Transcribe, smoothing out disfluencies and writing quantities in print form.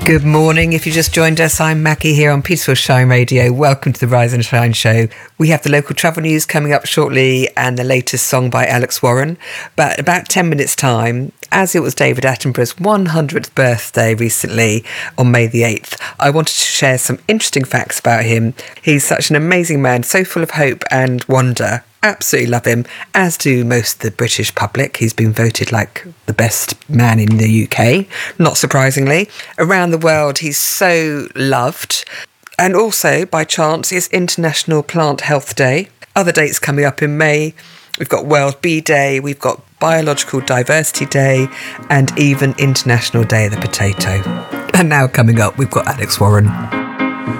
Good morning. If you just joined us, I'm Maggie here on Peaceful Shine Radio. Welcome to the Rise and Shine show. We have the local travel news coming up shortly and the latest song by Alex Warren. But about 10 minutes time, as it was David Attenborough's 100th birthday recently on May the 8th, I wanted to share some interesting facts about him. He's such an amazing man, so full of hope and wonder. Absolutely love him, as do most of the British public. He's been voted like the best man in the UK, not surprisingly. Around the world, he's so loved. And also, by chance, it's International Plant Health Day. Other dates coming up in May. We've got World Bee Day, we've got Biological Diversity Day, and even International Day of the Potato. And now coming up, we've got Alex Warren.